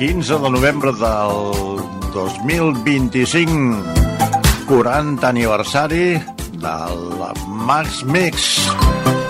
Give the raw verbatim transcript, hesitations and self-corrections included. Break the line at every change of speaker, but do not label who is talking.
quinze de novembre del dos mil vint-i-cinc, quaranta aniversari de la Max Mix.